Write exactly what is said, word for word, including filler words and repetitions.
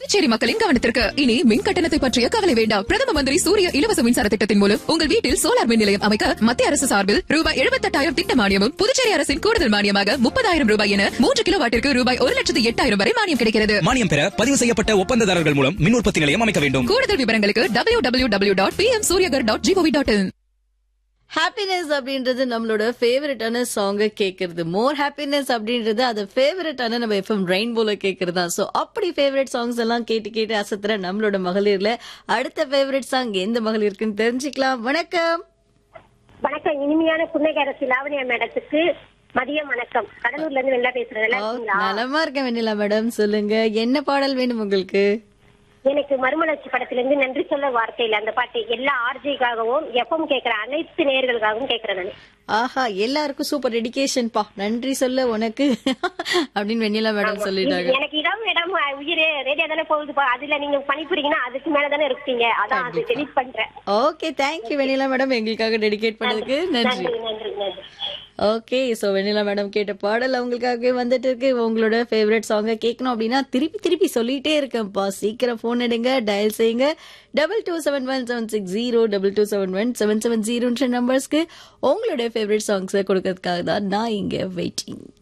புதுச்சேரி மக்களின் கவனத்திற்கு இனி மின் கட்டணத்தை பற்றிய கவலை வேண்டாம். பிரதம மந்திரி சூரிய இலவச மின்சார திட்டத்தின் மூலம் உங்கள் வீட்டில் சோலார் மின் நிலையம் அமைக்க மத்திய அரசு சார்பில் ரூபாய் எழுபத்தெட்டாயிரம் திட்ட மானியமும், புதுச்சேரி அரசின் கூடுதல் மானியமாக முப்பதாயிரம் ரூபாய் என மூன்று கிலோ வாட்டிற்கு ரூபாய் ஒரு லட்சத்து எட்டாயிரம் வரை மானியம் கிடைக்கிறது. மானியம் பெற பதிவு செய்யப்பட்ட ஒப்பந்ததாரர்கள் மூலம் மின் உற்பத்தி நிலையம் அமைக்க வேண்டும். கூடுதல் விவரங்களுக்கு W W W dot B M Surya Ghar dot gov dot in. Happiness அப்படின்றது நம்மளோட ஃபேவரட்டான சாங்கை கேட்கறது, மோர் ஹாப்பினஸ் அப்படின்றது அது ஃபேவரட்டான நம்ம எஃப்எம் ரெயின்போல கேட்கறது தான். ஸோ அப்படி ஃபேவரட் சாங்ஸ் எல்லாம் கேட்டு கேட்டு அசத்துற நம்மளோட மகளிர்ல அடுத்த ஃபேவரட் சாங் எந்த மகளிருக்குன்னு தெரிஞ்சுக்கலாம். வணக்கம். வணக்கம். இனிமையான புன்னகரசி லாவணியா மேடத்துக்கு மதியம் வணக்கம். கடலூர்ல இருந்து வெள்ளா பேசுறேன். நலமா இருக்கேன் வெண்ணிலா மேடம். சொல்லுங்க, என்ன பாடல் வேணும் உங்களுக்கு? எனக்கு மறுமலர்ச்சி படத்திலிருந்து நன்றி சொல்ல வார்த்தையில அந்த பாட்டு எல்லா ஆர்ஜிக்காகவும் எஃப்எம் கேட்கிற அனைத்து நேயர்களுக்காகவும் கேட்கிறேன் நான். ஆஹா, எல்லாருக்கும் சூப்பர் டெடிகேஷன் பா. நன்றி சொல்ல உனக்கு அப்படின்னு வெண்ணிலா மேடம் சொல்லிட்டாங்க. எனக்கு இடம் இடம் உயிரே ரேடியோ தானே போகுதுப்பா, அதுல நீங்க பணிபுரிங்கன்னா அதுக்கு மேலதானே இருக்கீங்க, அதான் அது டெலிட் பண்றேன். ஓகே, தேங்க்யூ வெண்ணிலா மேடம் எங்களுக்காக டெடிகேட் பண்ணதுக்கு நன்றி. நன்றி நன்றி. ஓகே, ஸோ வெண்ணிலா மேடம் கேட்ட பாடல் அவங்களுக்காகவே வந்துட்டு இருக்கு. உங்களோட ஃபேவரட் சாங்கை கேட்கணும் அப்படின்னா திருப்பி திருப்பி சொல்லிட்டே இருக்கேன்ப்பா. சீக்கிரம் ஃபோன் எடுங்க, டயல் செய்யுங்க double two seven one seven six zero double two seven one seven seven ஜீரோன்ற நம்பர்ஸ்க்கு உங்களோட ஃபேவரட் சாங்ஸை கொடுக்கறதுக்காக தான் நான் இங்கே வெயிட்டிங்.